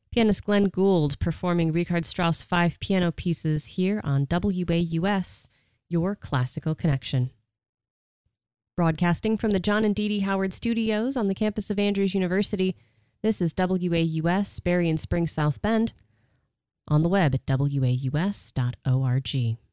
Pianist Glenn Gould performing Richard Strauss 5 piano pieces here on WAUS, Your Classical Connection. Broadcasting from the John and Dee Dee Howard Studios on the campus of Andrews University, this is WAUS, Berrien Springs, South Bend, on the web at waus.org.